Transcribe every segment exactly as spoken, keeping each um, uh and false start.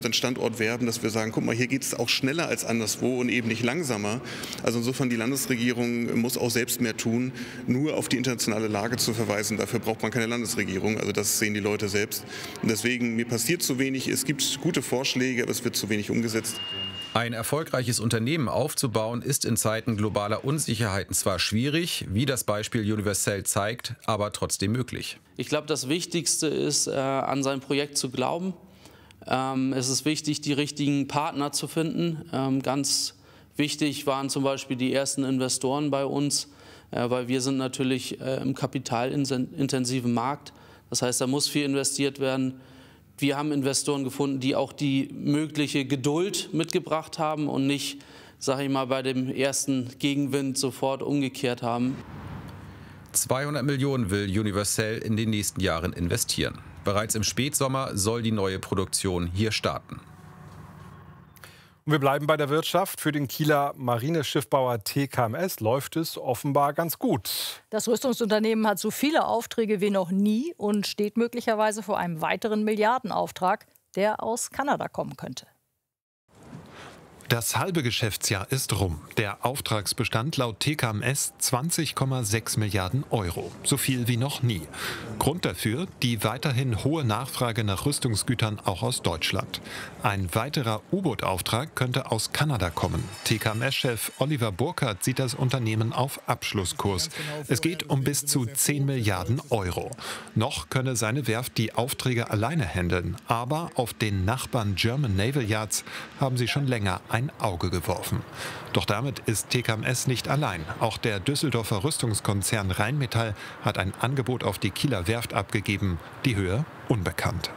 den Standort werben, dass wir sagen, guck mal, hier geht es auch schneller als anderswo und eben nicht langsamer. Also insofern, die Landesregierung muss auch selbst mehr tun. Nur auf die internationale Lage zu verweisen, dafür braucht man keine Landesregierung. Also das sehen die Leute selbst. Und deswegen, mir passiert zu wenig. Es gibt gute Vorschläge, aber es wird zu wenig umgesetzt. Ein erfolgreiches Unternehmen aufzubauen, ist in Zeiten globaler Unsicherheiten zwar schwierig, wie das Beispiel Universell zeigt, aber trotzdem möglich. Ich glaube, das Wichtigste ist, äh, an sein Projekt zu glauben. Ähm, es ist wichtig, die richtigen Partner zu finden. Ähm, ganz wichtig waren zum Beispiel die ersten Investoren bei uns, äh, weil wir sind natürlich äh, im kapitalintensiven Markt. Das heißt, da muss viel investiert werden. Wir haben Investoren gefunden, die auch die mögliche Geduld mitgebracht haben und nicht, sage ich mal, bei dem ersten Gegenwind sofort umgekehrt haben. zweihundert Millionen will Universell in den nächsten Jahren investieren. Bereits im Spätsommer soll die neue Produktion hier starten. Und wir bleiben bei der Wirtschaft. Für den Kieler Marineschiffbauer T K M S läuft es offenbar ganz gut. Das Rüstungsunternehmen hat so viele Aufträge wie noch nie und steht möglicherweise vor einem weiteren Milliardenauftrag, der aus Kanada kommen könnte. Das halbe Geschäftsjahr ist rum. Der Auftragsbestand laut T K M S zwanzig Komma sechs Milliarden Euro. So viel wie noch nie. Grund dafür die weiterhin hohe Nachfrage nach Rüstungsgütern auch aus Deutschland. Ein weiterer U-Boot-Auftrag könnte aus Kanada kommen. T K M S-Chef Oliver Burkhardt sieht das Unternehmen auf Abschlusskurs. Es geht um bis zu zehn Milliarden Euro. Noch könne seine Werft die Aufträge alleine handeln. Aber auf den Nachbarn German Naval Yards haben sie schon länger ein ein Auge geworfen. Doch damit ist T K M S nicht allein. Auch der Düsseldorfer Rüstungskonzern Rheinmetall hat ein Angebot auf die Kieler Werft abgegeben. Die Höhe unbekannt.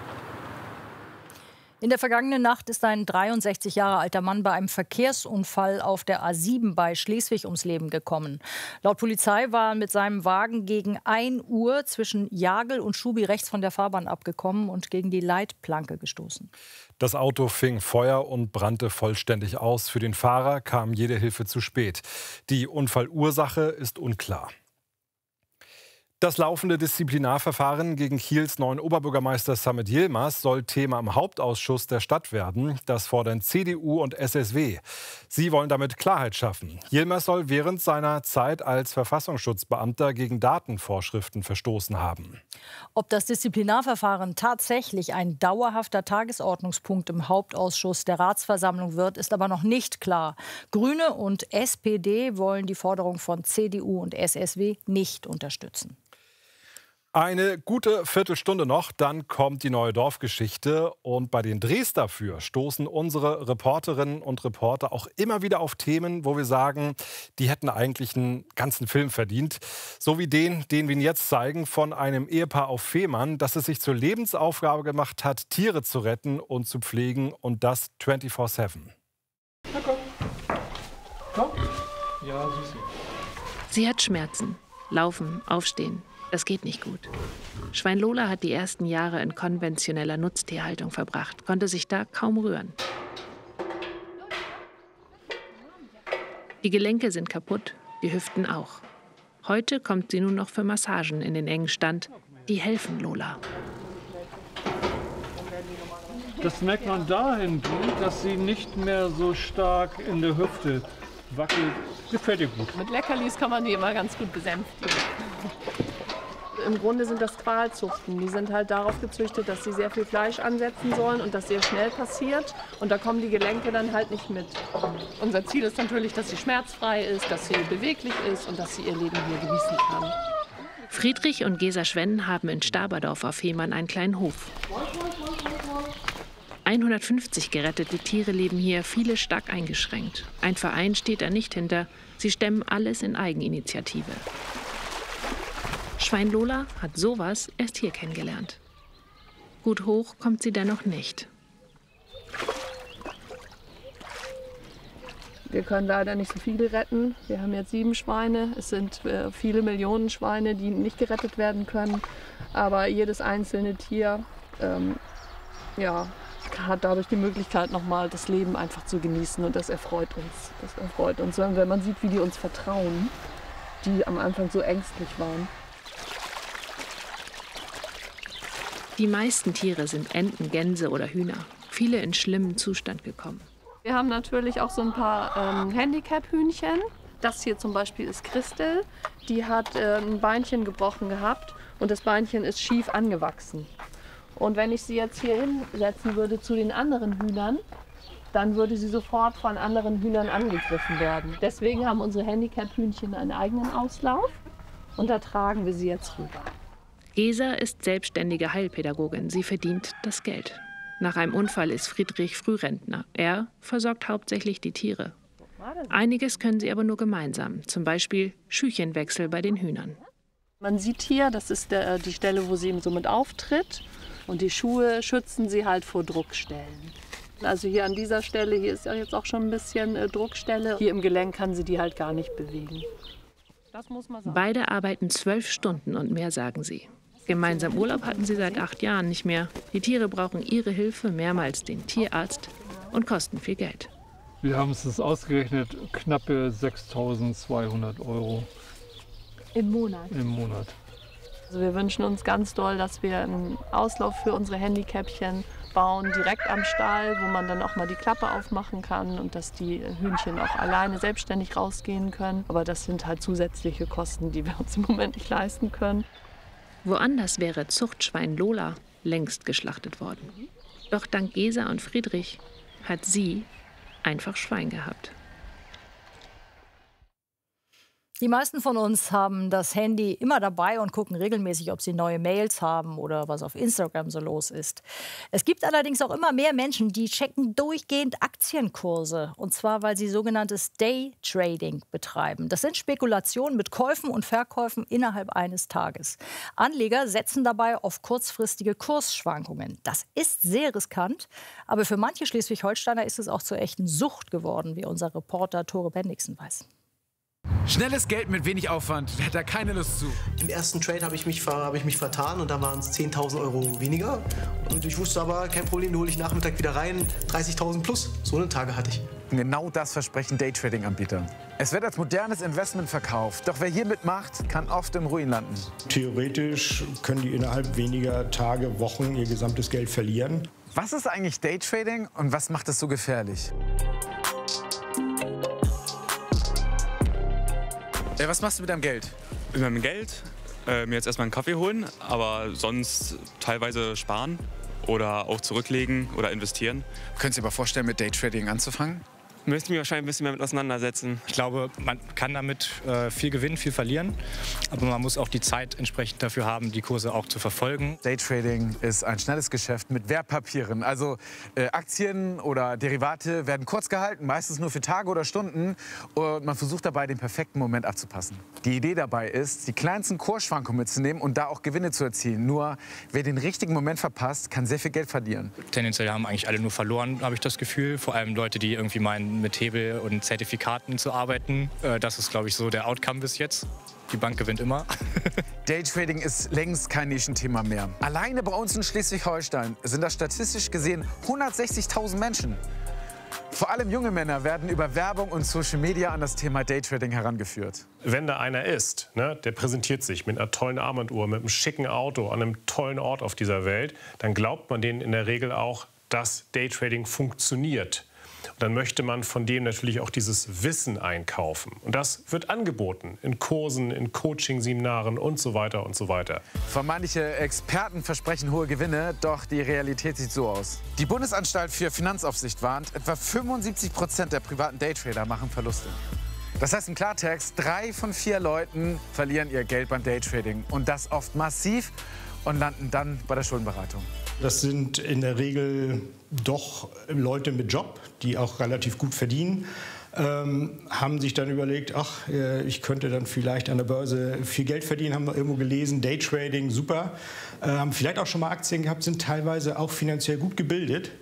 In der vergangenen Nacht ist ein dreiundsechzig Jahre alter Mann bei einem Verkehrsunfall auf der A sieben bei Schleswig ums Leben gekommen. Laut Polizei war er mit seinem Wagen gegen ein Uhr zwischen Jagel und Schubi rechts von der Fahrbahn abgekommen und gegen die Leitplanke gestoßen. Das Auto fing Feuer und brannte vollständig aus. Für den Fahrer kam jede Hilfe zu spät. Die Unfallursache ist unklar. Das laufende Disziplinarverfahren gegen Kiels neuen Oberbürgermeister Samet Yilmaz soll Thema im Hauptausschuss der Stadt werden. Das fordern C D U und S S W. Sie wollen damit Klarheit schaffen. Yilmaz soll während seiner Zeit als Verfassungsschutzbeamter gegen Datenvorschriften verstoßen haben. Ob das Disziplinarverfahren tatsächlich ein dauerhafter Tagesordnungspunkt im Hauptausschuss der Ratsversammlung wird, ist aber noch nicht klar. Grüne und S P D wollen die Forderung von C D U und S S W nicht unterstützen. Eine gute Viertelstunde noch, dann kommt die neue Dorfgeschichte. Und bei den Drehs dafür stoßen unsere Reporterinnen und Reporter auch immer wieder auf Themen, wo wir sagen, die hätten eigentlich einen ganzen Film verdient. So wie den, den wir Ihnen jetzt zeigen, von einem Ehepaar auf Fehmarn, das es sich zur Lebensaufgabe gemacht hat, Tiere zu retten und zu pflegen. Und das vierundzwanzig sieben. Na komm. Komm. Ja, Süßi. Sie hat Schmerzen. Laufen, aufstehen. Das geht nicht gut. Schwein Lola hat die ersten Jahre in konventioneller Nutztierhaltung verbracht, konnte sich da kaum rühren. Die Gelenke sind kaputt, die Hüften auch. Heute kommt sie nun noch für Massagen in den engen Stand. Die helfen Lola. Das merkt man dahingehend, dass sie nicht mehr so stark in der Hüfte wackelt. Gefällt ihr gut. Mit Leckerlis kann man die immer ganz gut besänftigen. Im Grunde sind das Qualzuchten. Die sind halt darauf gezüchtet, dass sie sehr viel Fleisch ansetzen sollen und das sehr schnell passiert. Und da kommen die Gelenke dann halt nicht mit. Unser Ziel ist natürlich, dass sie schmerzfrei ist, dass sie beweglich ist und dass sie ihr Leben hier genießen kann. Friedrich und Gesa Schwenn haben in Staberdorf auf Fehmarn einen kleinen Hof. hundertfünfzig gerettete Tiere leben hier, viele stark eingeschränkt. Ein Verein steht da nicht hinter. Sie stemmen alles in Eigeninitiative. Schwein Lola hat sowas erst hier kennengelernt. Gut hoch kommt sie dennoch nicht. Wir können leider nicht so viele retten. Wir haben jetzt sieben Schweine. Es sind äh, viele Millionen Schweine, die nicht gerettet werden können. Aber jedes einzelne Tier ähm, ja, hat dadurch die Möglichkeit, nochmal das Leben einfach zu genießen. Und das erfreut uns. Das erfreut uns, wenn man sieht, wie die uns vertrauen, die am Anfang so ängstlich waren. Die meisten Tiere sind Enten, Gänse oder Hühner. viele in schlimmen Zustand gekommen. Wir haben natürlich auch so ein paar ähm, Handicap-Hühnchen. Das hier zum Beispiel ist Christel. Die hat äh, ein Beinchen gebrochen gehabt und das Beinchen ist schief angewachsen. Und wenn ich sie jetzt hier hinsetzen würde zu den anderen Hühnern, dann würde sie sofort von anderen Hühnern angegriffen werden. Deswegen haben unsere Handicap-Hühnchen einen eigenen Auslauf und da tragen wir sie jetzt rüber. Gesa ist selbstständige Heilpädagogin. Sie verdient das Geld. Nach einem Unfall ist Friedrich Frührentner. Er versorgt hauptsächlich die Tiere. Einiges können sie aber nur gemeinsam, zum Beispiel Schüchenwechsel bei den Hühnern. Man sieht hier, das ist der, die Stelle, wo sie eben somit auftritt. Und die Schuhe schützen sie halt vor Druckstellen. Also hier an dieser Stelle, hier ist ja jetzt auch schon ein bisschen äh, Druckstelle. Hier im Gelenk kann sie die halt gar nicht bewegen. Das muss man sagen. Beide arbeiten zwölf Stunden und mehr, sagen sie. Gemeinsam Urlaub hatten sie seit acht Jahren nicht mehr. Die Tiere brauchen ihre Hilfe, mehrmals den Tierarzt, und kosten viel Geld. Wir haben es ausgerechnet, knappe sechstausendzweihundert Euro. Im Monat? Im Monat. Also wir wünschen uns ganz doll, dass wir einen Auslauf für unsere Handicapchen bauen, direkt am Stall, wo man dann auch mal die Klappe aufmachen kann und dass die Hühnchen auch alleine selbstständig rausgehen können. Aber das sind halt zusätzliche Kosten, die wir uns im Moment nicht leisten können. Woanders wäre Zuchtschwein Lola längst geschlachtet worden. Doch dank Gesa und Friedrich hat sie einfach Schwein gehabt. Die meisten von uns haben das Handy immer dabei und gucken regelmäßig, ob sie neue Mails haben oder was auf Instagram so los ist. Es gibt allerdings auch immer mehr Menschen, die checken durchgehend Aktienkurse. Und zwar, weil sie sogenanntes Day-Trading betreiben. Das sind Spekulationen mit Käufen und Verkäufen innerhalb eines Tages. Anleger setzen dabei auf kurzfristige Kursschwankungen. Das ist sehr riskant, aber für manche Schleswig-Holsteiner ist es auch zur echten Sucht geworden, wie unser Reporter Tore Bendixen weiß. Schnelles Geld mit wenig Aufwand, wer hat da keine Lust zu? Im ersten Trade habe ich, mich hab ich mich vertan und da waren es zehntausend Euro weniger. Und ich wusste aber, kein Problem, die hole ich Nachmittag wieder rein, dreißigtausend plus. So eine Tage hatte ich. Genau das versprechen Daytrading-Anbieter. Es wird als modernes Investment verkauft, doch wer hier mitmacht, kann oft im Ruin landen. Theoretisch können die innerhalb weniger Tage, Wochen ihr gesamtes Geld verlieren. Was ist eigentlich Daytrading und was macht es so gefährlich? Äh, was machst du mit deinem Geld? Mit meinem Geld? Äh, mir jetzt erstmal einen Kaffee holen, aber sonst teilweise sparen oder auch zurücklegen oder investieren. Könntest du dir aber vorstellen, mit Daytrading anzufangen? Müsste ich mich wahrscheinlich ein bisschen mehr mit auseinandersetzen. Ich glaube, man kann damit äh, viel gewinnen, viel verlieren. Aber man muss auch die Zeit entsprechend dafür haben, die Kurse auch zu verfolgen. Daytrading ist ein schnelles Geschäft mit Wertpapieren. Also äh, Aktien oder Derivate werden kurz gehalten, meistens nur für Tage oder Stunden. Und man versucht dabei, den perfekten Moment abzupassen. Die Idee dabei ist, die kleinsten Kursschwankungen mitzunehmen und da auch Gewinne zu erzielen. Nur wer den richtigen Moment verpasst, kann sehr viel Geld verlieren. Tendenziell haben eigentlich alle nur verloren, habe ich das Gefühl. Vor allem Leute, die irgendwie meinen, mit Hebel und Zertifikaten zu arbeiten. Das ist, glaube ich, so der Outcome bis jetzt. Die Bank gewinnt immer. Daytrading ist längst kein Nischenthema mehr. Alleine bei uns in Schleswig-Holstein sind das statistisch gesehen hundertsechzigtausend Menschen. Vor allem junge Männer werden über Werbung und Social Media an das Thema Daytrading herangeführt. Wenn da einer ist, ne, der präsentiert sich mit einer tollen Armbanduhr, mit einem schicken Auto, an einem tollen Ort auf dieser Welt, dann glaubt man denen in der Regel auch, dass Daytrading funktioniert. Und dann möchte man von dem natürlich auch dieses Wissen einkaufen. Und das wird angeboten in Kursen, in Coaching-Seminaren und so weiter und so weiter. Von manche Experten versprechen hohe Gewinne, doch die Realität sieht so aus. Die Bundesanstalt für Finanzaufsicht warnt, etwa fünfundsiebzig Prozent der privaten Daytrader machen Verluste. Das heißt im Klartext, drei von vier Leuten verlieren ihr Geld beim Daytrading. Und das oft massiv und landen dann bei der Schuldenberatung. Das sind in der Regel doch Leute mit Job, die auch relativ gut verdienen, ähm, haben sich dann überlegt, ach, äh, ich könnte dann vielleicht an der Börse viel Geld verdienen, haben wir irgendwo gelesen, Daytrading, super. Äh, haben vielleicht auch schon mal Aktien gehabt, sind teilweise auch finanziell gut gebildet.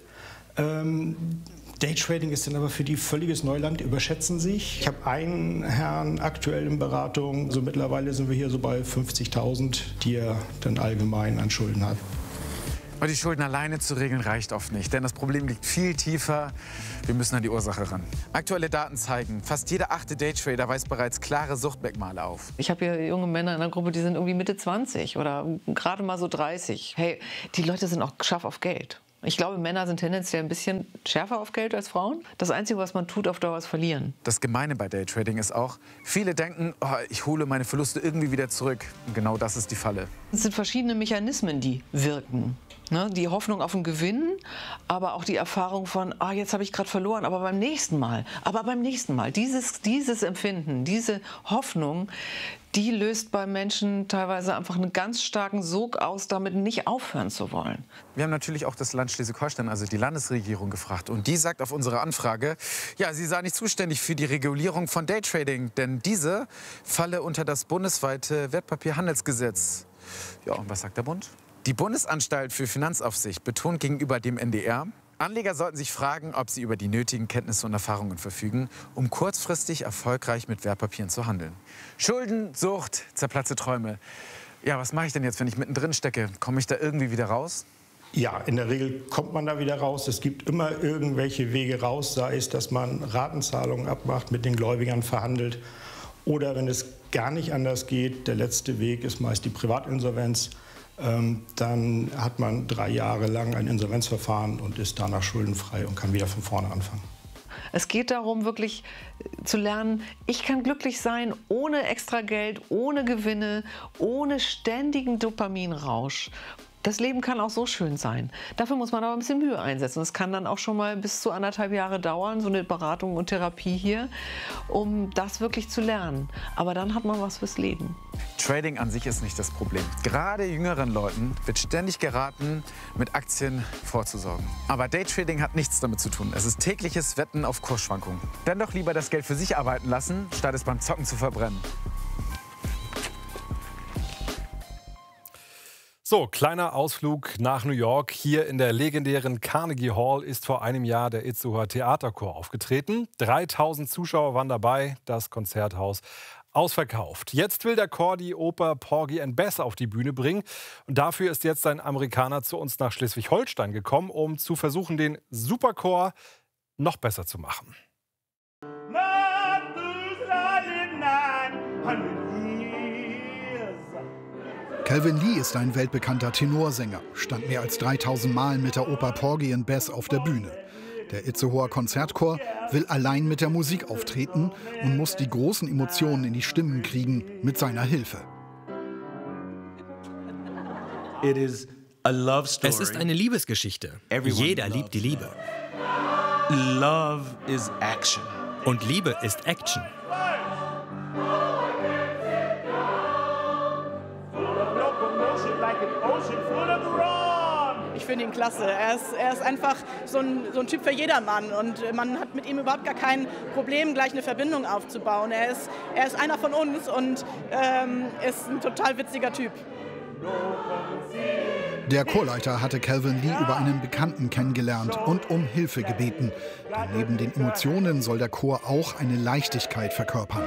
Ähm, Daytrading ist dann aber für die völliges Neuland, überschätzen sich. Ich habe einen Herrn aktuell in Beratung, so mittlerweile sind wir hier so bei fünfzigtausend, die er dann allgemein an Schulden hat. Und die Schulden alleine zu regeln reicht oft nicht, denn das Problem liegt viel tiefer. Wir müssen an die Ursache ran. Aktuelle Daten zeigen, fast jeder achte Daytrader weist bereits klare Suchtmerkmale auf. Ich habe hier junge Männer in der Gruppe, die sind irgendwie Mitte zwanzig oder gerade mal so dreißig. Hey, die Leute sind auch scharf auf Geld. Ich glaube, Männer sind tendenziell ein bisschen schärfer auf Geld als Frauen. Das Einzige, was man tut, auf Dauer ist verlieren. Das Gemeine bei Daytrading ist auch, viele denken, oh, ich hole meine Verluste irgendwie wieder zurück. Und genau das ist die Falle. Es sind verschiedene Mechanismen, die wirken. Ne? Die Hoffnung auf einen Gewinn, aber auch die Erfahrung von, ah, jetzt habe ich gerade verloren, aber beim nächsten Mal, aber beim nächsten Mal. Dieses, dieses Empfinden, diese Hoffnung, die löst bei Menschen teilweise einfach einen ganz starken Sog aus, damit nicht aufhören zu wollen. Wir haben natürlich auch das Land Schleswig-Holstein, also die Landesregierung, gefragt. Und die sagt auf unsere Anfrage, ja, sie sei nicht zuständig für die Regulierung von Daytrading, denn diese falle unter das bundesweite Wertpapierhandelsgesetz. Ja, und was sagt der Bund? Die Bundesanstalt für Finanzaufsicht betont gegenüber dem N D R, Anleger sollten sich fragen, ob sie über die nötigen Kenntnisse und Erfahrungen verfügen, um kurzfristig erfolgreich mit Wertpapieren zu handeln. Schulden, Sucht, zerplatzte Träume. Ja, was mache ich denn jetzt, wenn ich mittendrin stecke? Komme ich da irgendwie wieder raus? Ja, in der Regel kommt man da wieder raus. Es gibt immer irgendwelche Wege raus, sei es, dass man Ratenzahlungen abmacht, mit den Gläubigern verhandelt. Oder wenn es gar nicht anders geht, der letzte Weg ist meist die Privatinsolvenz. Ähm, dann hat man drei Jahre lang ein Insolvenzverfahren und ist danach schuldenfrei und kann wieder von vorne anfangen. Es geht darum, wirklich zu lernen, ich kann glücklich sein ohne extra Geld, ohne Gewinne, ohne ständigen Dopaminrausch. Das Leben kann auch so schön sein. Dafür muss man aber ein bisschen Mühe einsetzen. Das kann dann auch schon mal bis zu anderthalb Jahre dauern, so eine Beratung und Therapie hier, um das wirklich zu lernen. Aber dann hat man was fürs Leben. Trading an sich ist nicht das Problem. Gerade jüngeren Leuten wird ständig geraten, mit Aktien vorzusorgen. Aber Daytrading hat nichts damit zu tun. Es ist tägliches Wetten auf Kursschwankungen. Dann doch lieber das Geld für sich arbeiten lassen, statt es beim Zocken zu verbrennen. So, kleiner Ausflug nach New York. Hier in der legendären Carnegie Hall ist vor einem Jahr der Itzehoer Theaterchor aufgetreten. dreitausend Zuschauer waren dabei, das Konzerthaus ausverkauft. Jetzt will der Chor die Oper Porgy and Bess auf die Bühne bringen. Und dafür ist jetzt ein Amerikaner zu uns nach Schleswig-Holstein gekommen, um zu versuchen, den Superchor noch besser zu machen. Calvin Lee ist ein weltbekannter Tenorsänger, stand mehr als dreitausend Mal mit der Oper Porgy and Bess auf der Bühne. Der Itzehoer Konzertchor will allein mit der Musik auftreten und muss die großen Emotionen in die Stimmen kriegen mit seiner Hilfe. Es ist eine Liebesgeschichte. Jeder liebt die Liebe. Und Liebe ist Action. Ich finde ihn klasse. Er ist, er ist einfach so ein, so ein Typ für jedermann und man hat mit ihm überhaupt gar kein Problem, gleich eine Verbindung aufzubauen. Er ist, er ist einer von uns und ähm, ist ein total witziger Typ. Der Chorleiter hatte Calvin Lee über einen Bekannten kennengelernt und um Hilfe gebeten. Denn neben den Emotionen soll der Chor auch eine Leichtigkeit verkörpern.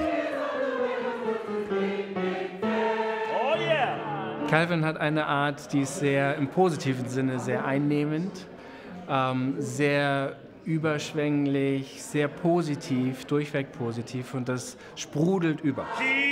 Calvin hat eine Art, die ist sehr im positiven Sinne sehr einnehmend, ähm, sehr überschwänglich, sehr positiv, durchweg positiv und das sprudelt über.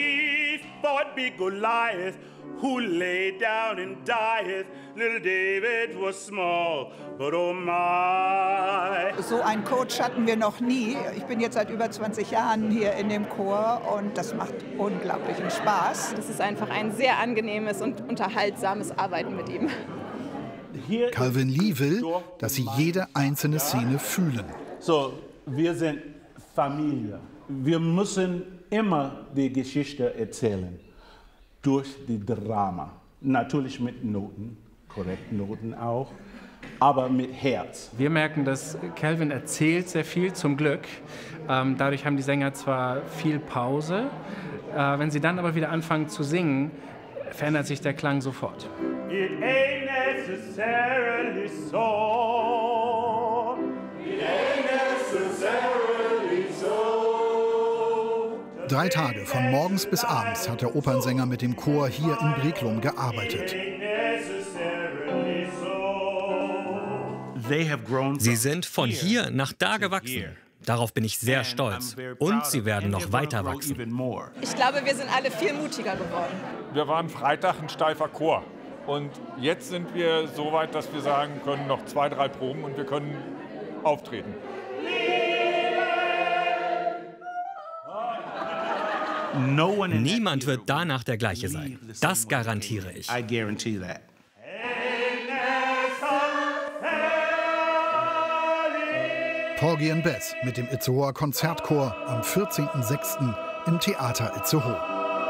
Who laid down and died. Little David was small, but oh my. So einen Coach hatten wir noch nie. Ich bin jetzt seit über zwanzig Jahren hier in dem Chor und das macht unglaublichen Spaß. Das ist einfach ein sehr angenehmes und unterhaltsames Arbeiten mit ihm. Calvin Lee will, dass sie jede einzelne Szene fühlen. So, wir sind Familie. Wir müssen immer die Geschichte erzählen. Durch die Drama. Natürlich mit Noten, korrekten Noten auch, aber mit Herz. Wir merken, dass Calvin erzählt sehr viel, zum Glück. Ähm, dadurch haben die Sänger zwar viel Pause, äh, wenn sie dann aber wieder anfangen zu singen, verändert sich der Klang sofort. It ain't necessarily so. It ain't necessarily so. Drei Tage, von morgens bis abends, hat der Opernsänger mit dem Chor hier in Breklum gearbeitet. Sie sind von hier nach da gewachsen. Darauf bin ich sehr stolz. Und sie werden noch weiter wachsen. Ich glaube, wir sind alle viel mutiger geworden. Wir waren Freitag ein steifer Chor. Und jetzt sind wir so weit, dass wir sagen können, noch zwei, drei Proben und wir können auftreten. Niemand wird danach der gleiche sein. Das garantiere ich. Porgy and Bess mit dem Itzehoer Konzertchor am vierzehnten sechsten im Theater Itzehoe.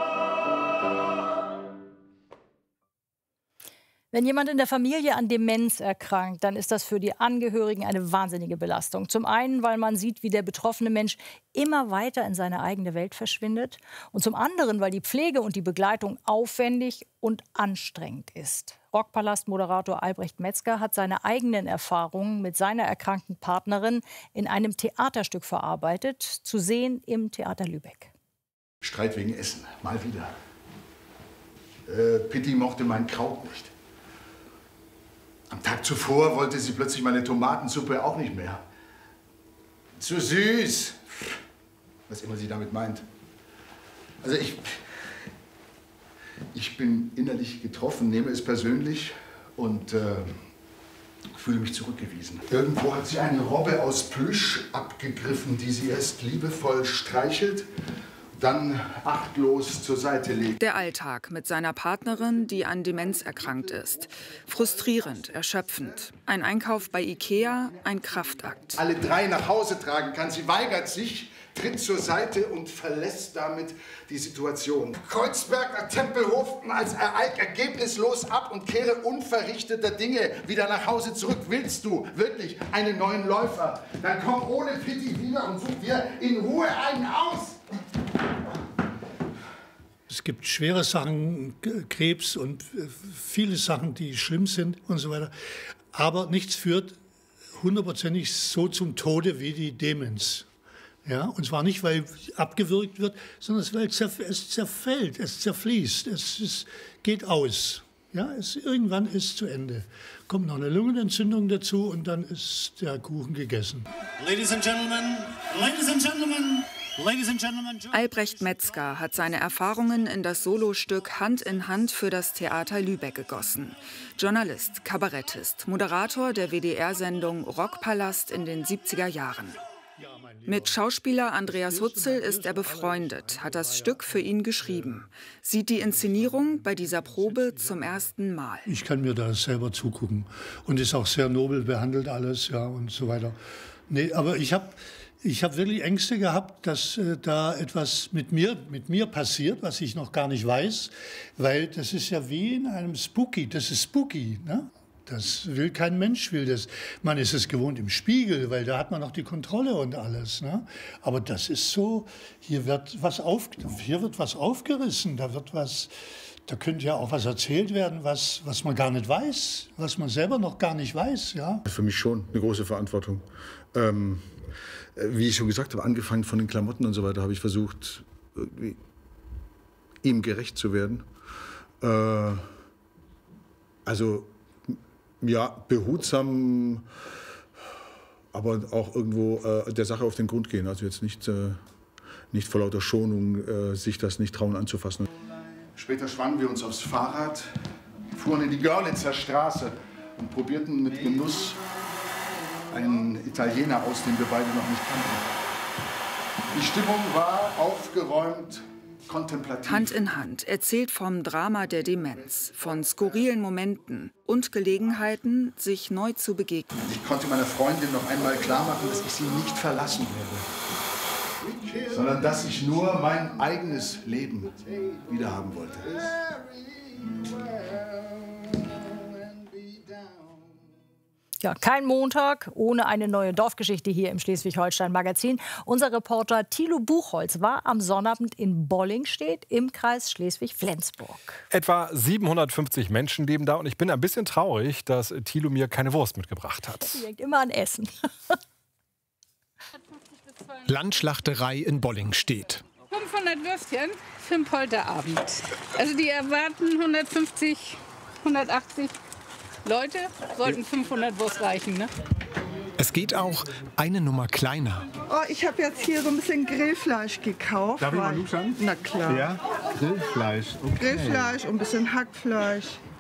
Wenn jemand in der Familie an Demenz erkrankt, dann ist das für die Angehörigen eine wahnsinnige Belastung. Zum einen, weil man sieht, wie der betroffene Mensch immer weiter in seine eigene Welt verschwindet. Und zum anderen, weil die Pflege und die Begleitung aufwendig und anstrengend ist. Rockpalast-Moderator Albrecht Metzger hat seine eigenen Erfahrungen mit seiner erkrankten Partnerin in einem Theaterstück verarbeitet. Zu sehen im Theater Lübeck. Streit wegen Essen, mal wieder. Äh, Pitti mochte mein Kraut nicht. Am Tag zuvor wollte sie plötzlich meine Tomatensuppe auch nicht mehr. Zu süß. Was immer sie damit meint. Also ich, ich bin innerlich getroffen, nehme es persönlich und äh, fühle mich zurückgewiesen. Irgendwo hat sie eine Robbe aus Plüsch abgegriffen, die sie erst liebevoll streichelt, dann achtlos zur Seite legt. Der Alltag mit seiner Partnerin, die an Demenz erkrankt ist. Frustrierend, erschöpfend. Ein Einkauf bei Ikea, ein Kraftakt. Alle drei nach Hause tragen kann. Sie weigert sich, tritt zur Seite und verlässt damit die Situation. Kreuzberg nach Tempelhof als Ereignis ergebnislos ab und kehre unverrichteter Dinge wieder nach Hause zurück. Willst du wirklich einen neuen Läufer? Dann komm ohne Pitti wieder und such dir in Ruhe einen aus. Es gibt schwere Sachen, Krebs und viele Sachen, die schlimm sind und so weiter. Aber nichts führt hundertprozentig so zum Tode wie die Demenz. Ja, und zwar nicht, weil abgewürgt wird, sondern weil es zerfällt, es zerfließt, es, es geht aus. Ja, es, irgendwann ist es zu Ende. Kommt noch eine Lungenentzündung dazu und dann ist der Kuchen gegessen. Ladies and Gentlemen, Ladies and Gentlemen. Albrecht Metzger hat seine Erfahrungen in das Solostück Hand in Hand für das Theater Lübeck gegossen. Journalist, Kabarettist, Moderator der W D R-Sendung Rockpalast in den siebziger Jahren. Mit Schauspieler Andreas Hutzel ist er befreundet, hat das Stück für ihn geschrieben. Sieht die Inszenierung bei dieser Probe zum ersten Mal. Ich kann mir da selber zugucken und ist auch sehr nobel behandelt alles, ja, und so weiter. Nee, aber ich habe Ich habe wirklich Ängste gehabt, dass äh, da etwas mit mir, mit mir passiert, was ich noch gar nicht weiß. Weil das ist ja wie in einem Spooky. Das ist spooky. Ne? Das will kein Mensch, will das. Man ist es gewohnt im Spiegel, weil da hat man noch die Kontrolle und alles. Ne? Aber das ist so, hier wird was, auf, hier wird was aufgerissen, da wird was... Da könnte ja auch was erzählt werden, was, was man gar nicht weiß, was man selber noch gar nicht weiß. Ja? Für mich schon eine große Verantwortung. Ähm, wie ich schon gesagt habe, angefangen von den Klamotten und so weiter, habe ich versucht, irgendwie ihm gerecht zu werden. Äh, also, ja, behutsam, aber auch irgendwo äh, der Sache auf den Grund gehen. Also jetzt nicht, äh, nicht vor lauter Schonung äh, sich das nicht trauen anzufassen. Später schwangen wir uns aufs Fahrrad, fuhren in die Görlitzer Straße und probierten mit Genuss einen Italiener aus, den wir beide noch nicht kannten. Die Stimmung war aufgeräumt, kontemplativ. Hand in Hand erzählt vom Drama der Demenz, von skurrilen Momenten und Gelegenheiten, sich neu zu begegnen. Ich konnte meiner Freundin noch einmal klarmachen, dass ich sie nicht verlassen werde, sondern dass ich nur mein eigenes Leben wiederhaben wollte. Ja, kein Montag ohne eine neue Dorfgeschichte hier im Schleswig-Holstein-Magazin. Unser Reporter Thilo Buchholz war am Sonnabend in Bollingstedt im Kreis Schleswig-Flensburg. Etwa siebenhundertfünfzig Menschen leben da und ich bin ein bisschen traurig, dass Thilo mir keine Wurst mitgebracht hat. Sie denkt immer an Essen. Landschlachterei in Bollingstedt. fünfhundert Würstchen für einen Polterabend. Also die erwarten hundertfünfzig, hundertachtzig Leute, sollten fünfhundert Wurst reichen, ne? Es geht auch eine Nummer kleiner. Oh, ich habe jetzt hier so ein bisschen Grillfleisch gekauft. Darf ich mal weil- luschern? Na klar. Ja, Grillfleisch. Okay. Grillfleisch und ein bisschen Hackfleisch.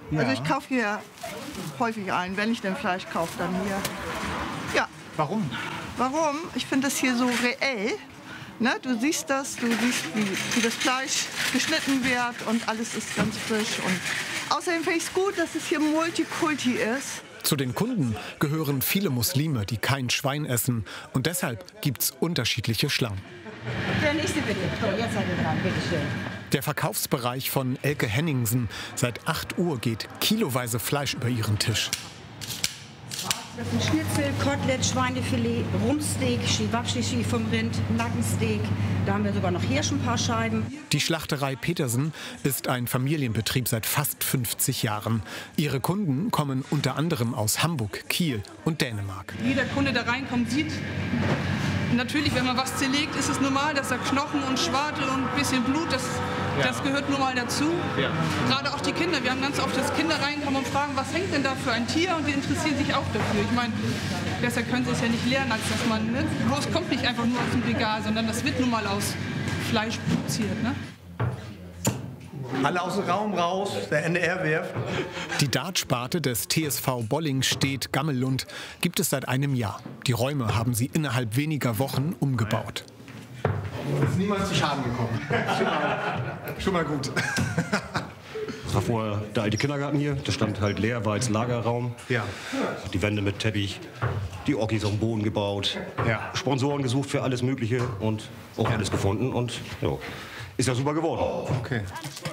Ja. Also ich kaufe hier häufig ein. Wenn ich denn Fleisch kaufe, dann hier. Ja. Warum? Warum? Ich finde das hier so reell. Ne? Du siehst das, du siehst, wie, wie das Fleisch geschnitten wird und alles ist ganz frisch. Und außerdem finde ich es gut, dass es hier Multikulti ist. Zu den Kunden gehören viele Muslime, die kein Schwein essen. Und deshalb gibt es unterschiedliche Schlangen. Der nächste bitte. So, jetzt seid ihr dran, bitteschön. Der Verkaufsbereich von Elke Henningsen. Seit acht Uhr geht kiloweise Fleisch über ihren Tisch. Das sind Schnitzel, Kotelett, Schweinefilet, Rumsteak, Schiwabschichi vom Rind, Nackensteak. Da haben wir sogar noch hier schon ein paar Scheiben. Die Schlachterei Petersen ist ein Familienbetrieb seit fast fünfzig Jahren. Ihre Kunden kommen unter anderem aus Hamburg, Kiel und Dänemark. Jeder Kunde, der reinkommt, sieht, natürlich, wenn man was zerlegt, ist es normal, dass da Knochen und Schwarte und ein bisschen Blut, das, ja. das gehört nun mal dazu. Ja. Gerade auch die Kinder. Wir haben ganz oft, dass Kinder reinkommen und fragen, was hängt denn da für ein Tier? Und die interessieren sich auch dafür. Ich meine, besser können sie es ja nicht lernen, als dass man, ne? Wurst kommt nicht einfach nur aus dem Regal, sondern das wird nun mal aus Fleisch produziert. Ne? Alle aus dem Raum raus, der N D R wirft. Die Dartsparte des T S V Bollingstedt Gammelund gibt es seit einem Jahr. Die Räume haben sie innerhalb weniger Wochen umgebaut. Es ist niemand zu Schaden gekommen. Schon mal, schon mal gut. Das war vorher der alte Kindergarten hier. Der stand halt leer, war als Lagerraum. Ja. Die Wände mit Teppich, die Ockis auf dem Boden gebaut. Ja. Sponsoren gesucht für alles Mögliche und auch ja. alles gefunden. Und ja, ist ja super geworden. Okay.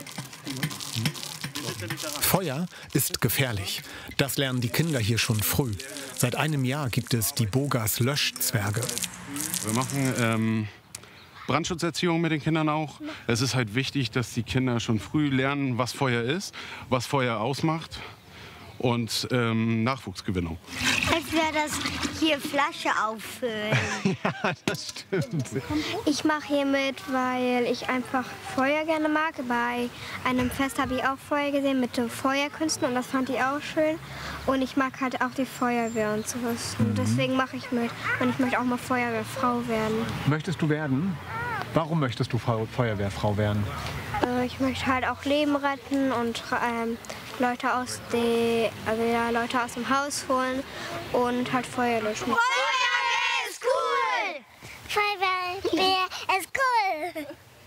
Feuer ist gefährlich. Das lernen die Kinder hier schon früh. Seit einem Jahr gibt es die Bogas Löschzwerge. Wir machen ähm, Brandschutzerziehung mit den Kindern auch. Es ist halt wichtig, dass die Kinder schon früh lernen, was Feuer ist, was Feuer ausmacht und ähm, Nachwuchsgewinnung. Als wäre das hier Flasche auffüllen. Ja, das stimmt. Ich mache hier mit, weil ich einfach Feuer gerne mag. Bei einem Fest habe ich auch Feuer gesehen mit den Feuerkünsten und das fand ich auch schön. Und ich mag halt auch die Feuerwehr und sowas. Und deswegen mache ich mit. Und ich möchte auch mal Feuerwehrfrau werden. Möchtest du werden? Warum möchtest du Feuerwehrfrau werden? Äh, ich möchte halt auch Leben retten und ähm, Leute aus die, also ja, Leute aus dem Haus holen und halt Feuer löschen. Feuerwehr ist cool! Feuerwehr ist cool!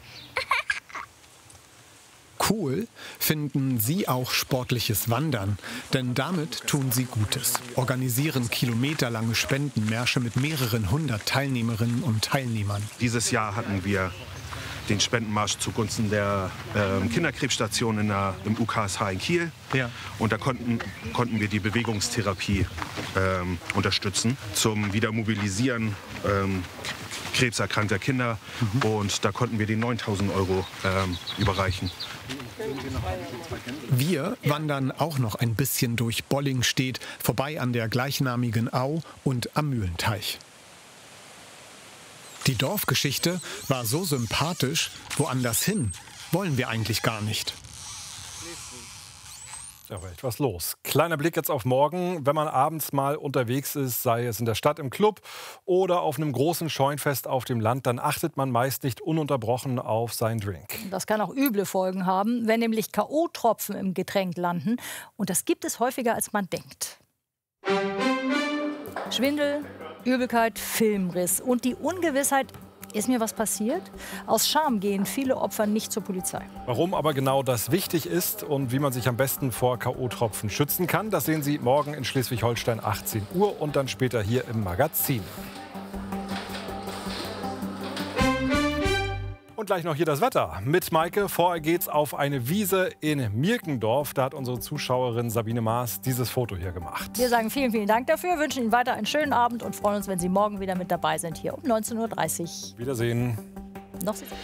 Cool finden sie auch sportliches Wandern, denn damit tun sie Gutes. Organisieren kilometerlange Spendenmärsche mit mehreren hundert Teilnehmerinnen und Teilnehmern. Dieses Jahr hatten wir den Spendenmarsch zugunsten der äh, Kinderkrebsstation in der, im U K S H in Kiel. Ja. Und da konnten, konnten wir die Bewegungstherapie ähm, unterstützen zum Wiedermobilisieren ähm, krebserkrankter Kinder. Mhm. Und da konnten wir die neuntausend Euro ähm, überreichen. Wir wandern auch noch ein bisschen durch Bollingstedt, vorbei an der gleichnamigen Au und am Mühlenteich. Die Dorfgeschichte war so sympathisch, woanders hin wollen wir eigentlich gar nicht. Da war etwas los. Kleiner Blick jetzt auf morgen. Wenn man abends mal unterwegs ist, sei es in der Stadt im Club oder auf einem großen Scheunfest auf dem Land, dann achtet man meist nicht ununterbrochen auf seinen Drink. Das kann auch üble Folgen haben, wenn nämlich K O-Tropfen im Getränk landen. Und das gibt es häufiger, als man denkt. Schwindel, Übelkeit, Filmriss und die Ungewissheit, ist mir was passiert? Aus Scham gehen viele Opfer nicht zur Polizei. Warum aber genau das wichtig ist und wie man sich am besten vor K O-Tropfen schützen kann, das sehen Sie morgen in Schleswig-Holstein achtzehn Uhr und dann später hier im Magazin. Und gleich noch hier das Wetter. Mit Maike. Vorher geht's auf eine Wiese in Mirkendorf. Da hat unsere Zuschauerin Sabine Maas dieses Foto hier gemacht. Wir sagen vielen, vielen Dank dafür, wünschen Ihnen weiter einen schönen Abend und freuen uns, wenn Sie morgen wieder mit dabei sind, hier um neunzehn Uhr dreißig. Wiedersehen. Noch